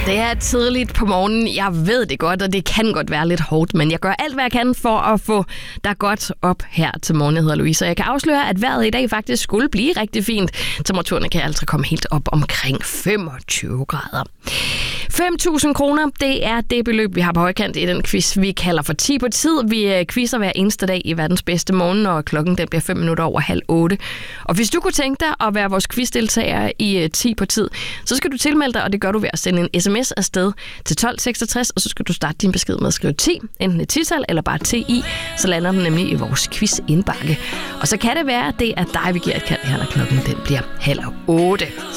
Det er tidligt på morgenen. Jeg ved det godt, og det kan godt være lidt hårdt, men jeg gør alt, hvad jeg kan for at få dig godt op her til morgen. Jeg hedder Louise, og jeg kan afsløre, at vejret i dag faktisk skulle blive rigtig fint. Temperaturerne kan altså komme helt op omkring 25 grader. 5.000 kroner, det er det beløb, vi har på højkant i den quiz, vi kalder for 10 på tid. Vi quizzer hver eneste dag i verdens bedste morgen, og klokken den bliver 5 minutter over 7:30. Og hvis du kunne tænke dig at være vores quizdeltager i 10 på tid, så skal du tilmelde dig, og det gør du ved at sende en sms afsted til 1266, og så skal du starte din besked med at skrive 10, enten et 10-tal eller bare TI, så lander den nemlig i vores quiz-indbakke. Og så kan det være, at det er dig, vi giver et kald her, når klokken den bliver 7:30.